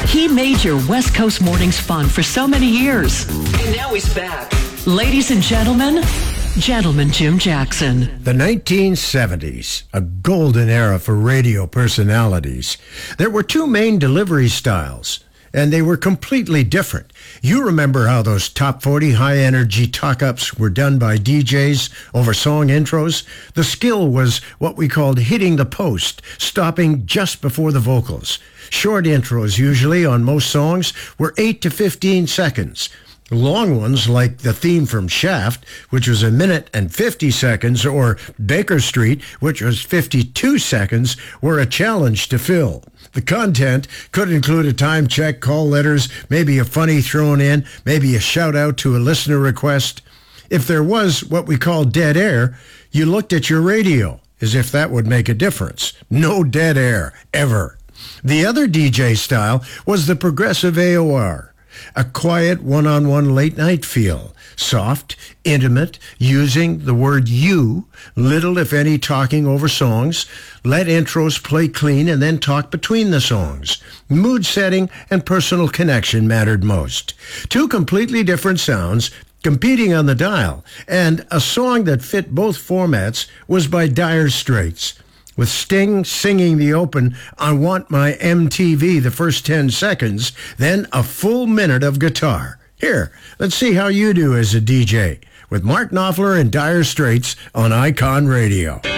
He made your West Coast mornings fun for so many years. And now he's back. Ladies and gentlemen, Gentleman Jim Jackson. The 1970s, a golden era for radio personalities. There were two main delivery styles, and they were completely different. You remember how those top 40 high-energy talk-ups were done by DJs over song intros? The skill was what we called hitting the post, stopping just before the vocals. Short intros, usually on most songs, were 8 to 15 seconds. Long ones, like the theme from Shaft, which was 1 minute and 50 seconds, or Baker Street, which was 52 seconds, were a challenge to fill. The content could include a time check, call letters, maybe a funny thrown in, maybe a shout-out to a listener request. If there was what we call dead air, you looked at your radio, as if that would make a difference. No dead air, ever. The other DJ style was the progressive AOR. A quiet one-on-one late-night feel. Soft, intimate, using the word you, little if any talking over songs. Let intros play clean and then talk between the songs. Mood setting and personal connection mattered most. Two completely different sounds competing on the dial, and a song that fit both formats was by Dire Straits, with Sting singing the open, I Want My MTV, the first 10 seconds, then a full minute of guitar. Here, let's see how you do as a DJ, with Mark Knopfler and Dire Straits on Icon Radio.